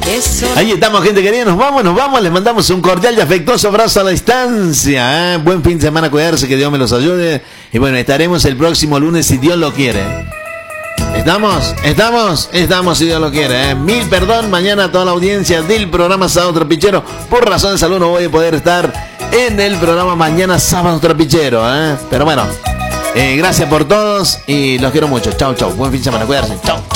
Ahí estamos, gente querida, nos vamos, les mandamos un cordial y afectuoso abrazo a la distancia, ¿eh? Buen fin de semana, cuidarse, que Dios me los ayude. Y bueno, estaremos el próximo lunes si Dios lo quiere. Estamos si Dios lo quiere, ¿eh? Mil perdón, mañana a toda la audiencia del programa Sábado Trapichero. Por razón de salud no voy a poder estar en el programa mañana Sábado Trapichero, ¿eh? Pero bueno, gracias por todos y los quiero mucho. Chau, buen fin de semana, cuidarse. Chau.